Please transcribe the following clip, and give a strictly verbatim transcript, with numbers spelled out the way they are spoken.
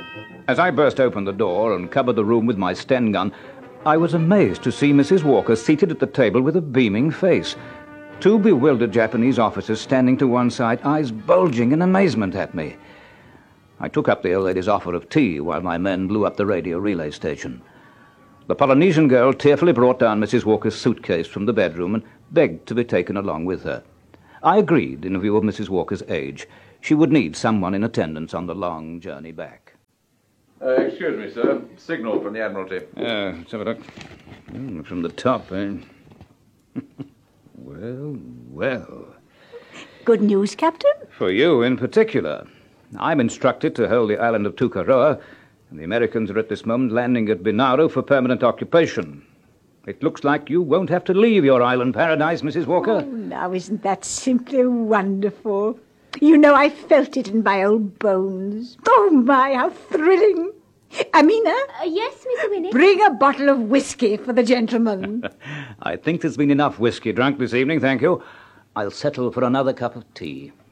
As I burst open the door and covered the room with my Sten gun, I was amazed to see Missus Walker seated at the table with a beaming face. Two bewildered Japanese officers standing to one side, eyes bulging in amazement at me. I took up the old lady's offer of tea while my men blew up the radio relay station. The Polynesian girl tearfully brought down Missus Walker's suitcase from the bedroom and begged to be taken along with her. I agreed, in view of Missus Walker's age. She would need someone in attendance on the long journey back. Uh, excuse me, sir. Signal from the Admiralty. Uh, let's have a look. Mm, from the top, eh? Well, well. Good news, Captain? For you in particular. I'm instructed to hold the island of Tukaroa, and the Americans are at this moment landing at Binaro for permanent occupation. It looks like you won't have to leave your island paradise, Missus Walker. Oh, now, isn't that simply wonderful? You know, I felt it in my old bones. Oh, my, how thrilling. Amina? Uh, yes, Miss Winnie? Bring a bottle of whiskey for the gentleman. I think there's been enough whiskey drunk this evening, thank you. I'll settle for another cup of tea.